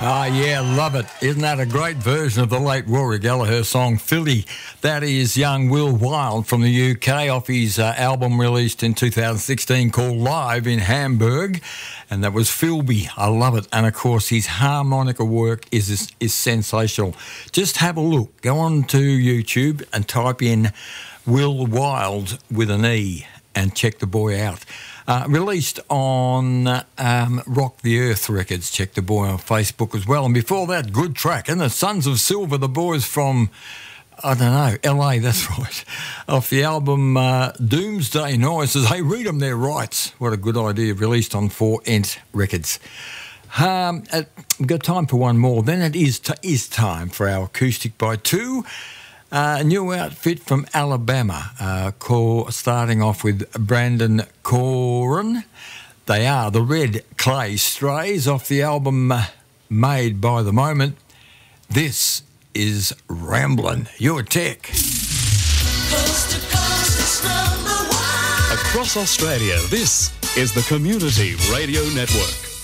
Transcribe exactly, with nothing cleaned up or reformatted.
Ah, yeah, love it. Isn't that a great version of the late Rory Gallagher song, Philly? That is young Will Wilde from the U K off his uh, album released in two thousand sixteen called Live in Hamburg. And that was Philby. I love it. And, of course, his harmonica work is, is, is sensational. Just have a look. Go on to YouTube and type in Will Wilde with an E and check the boy out. Uh, released on um, Rock the Earth Records. Check the boy on Facebook as well. And before that, good track. And the Sons of Silver, the boys from, I don't know, L A, that's right. Off the album uh, Doomsday Noises. Hey, read them their rights. What a good idea. Released on four Ent Records. Um, uh, we've got time for one more. Then it is, t- is time for our Acoustic by Two. Uh, a new outfit from Alabama, uh, call, starting off with Brandon Coran. They are the Red Clay Strays off the album uh, Made by the Moment. This is Ramblin' Your Tech. Coast to coast, it's number one. Across Australia, this is the Community Radio Network.